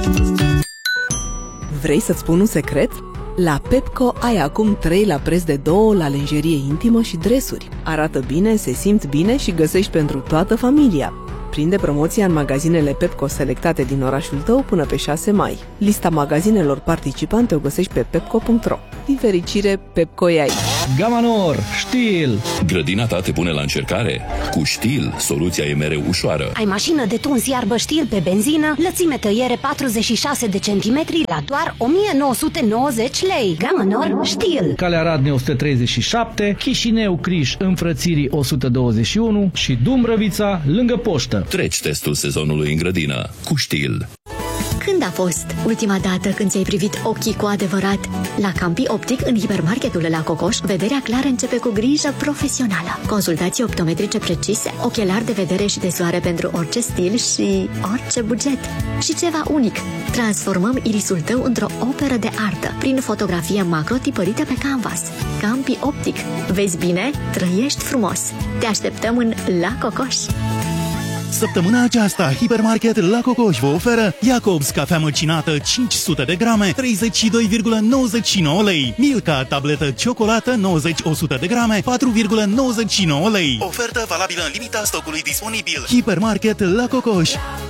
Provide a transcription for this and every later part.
Vrei să-ți spun un secret? La Pepco ai acum 3 la preț de 2 la lenjerie intimă și dresuri. Arată bine, se simt bine și găsești pentru toată familia. Prinde promoția în magazinele Pepco selectate din orașul tău până pe 6 mai. Lista magazinelor participante o găsești pe pepco.ro. Din fericire, Pepco e aici. Gama Nor, Stihl. Grădina ta te pune la încercare? Cu Stihl, soluția e mereu ușoară. Ai mașină de tuns iarbă Stihl pe benzină, lățime tăiere 46 de centimetri la doar 1990 lei. Gama Nor, Stihl. Calea Radnei 137, Chișinău Criș înfrățirii 121 și Dumbrăvița lângă poștă. Treci testul sezonului în grădină cu Stihl. Când a fost ultima dată când ți-ai privit ochii cu adevărat? La Campi Optic, în hipermarketul La Cocoș, vederea clară începe cu grijă profesională. Consultații optometrice precise, ochelari de vedere și de soare pentru orice stil și orice buget. Și ceva unic, transformăm irisul tău într-o operă de artă prin fotografie macro tipărită pe canvas. Campi Optic. Vezi bine? Trăiești frumos. Te așteptăm în La Cocoș. Săptămâna aceasta, Hipermarket La Cocoș vă oferă Jacobs cafea măcinată 500 de grame, 32,99 lei. Milka tabletă ciocolată 90-100 de grame, 4,99 lei. Ofertă valabilă în limita stocului disponibil. Hipermarket La Cocoș.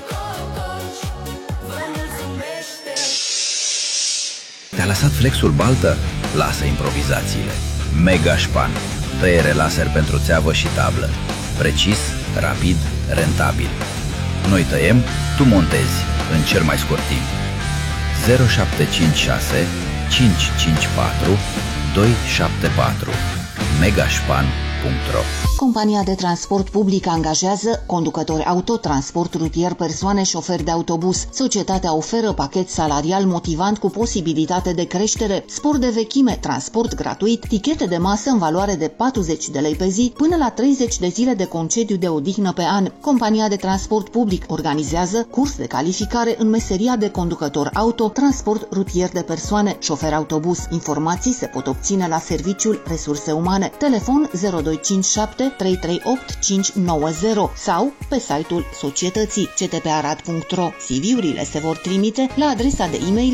Te-a lăsat flexul baltă? Lasă improvizațiile. Mega Span. Tăiere laser pentru țeavă și tablă. Precis, rapid, rentabil. Noi tăiem, tu montezi în cel mai scurt timp. 0756 554 274 megaspan.ro. Compania de transport public angajează conducători auto, transport rutier, persoane, șoferi de autobuz. Societatea oferă pachet salarial motivant cu posibilitate de creștere, spor de vechime, transport gratuit, tichete de masă în valoare de 40 de lei pe zi, până la 30 de zile de concediu de odihnă pe an. Compania de transport public organizează curs de calificare în meseria de conducător auto, transport rutier de persoane, șofer autobuz. Informații se pot obține la serviciul Resurse Umane. Telefon 0257 338 590 sau pe site-ul societății ctparad.ro. CV-urile se vor trimite la adresa de e-mail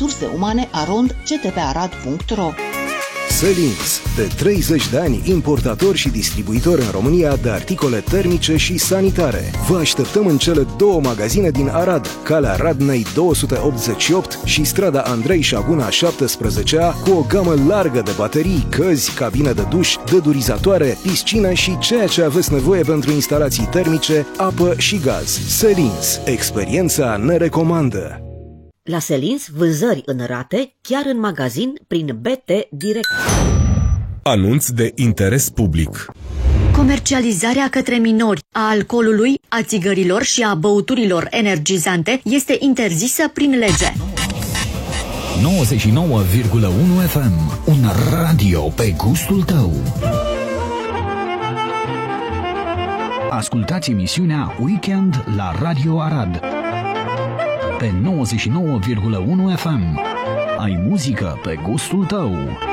resurseumane@ctparad.ro. Selins, de 30 de ani importator și distribuitor în România de articole termice și sanitare. Vă așteptăm în cele 2 magazine din Arad, Calea Radnei 288 și strada Andrei Șaguna 17A, cu o gamă largă de baterii, căzi, cabine de duș, dădurizatoare, piscină și ceea ce aveți nevoie pentru instalații termice, apă și gaz. Selins, experiența ne recomandă. La Selins, vânzări în rate, chiar în magazin, prin BT Direct. Anunț de interes public. Comercializarea către minori a alcoolului, a țigărilor și a băuturilor energizante este interzisă prin lege. 99,1 FM, un radio pe gustul tău. Ascultați emisiunea Weekend la Radio Arad pe 99,1 FM. Ai muzică pe gustul tău.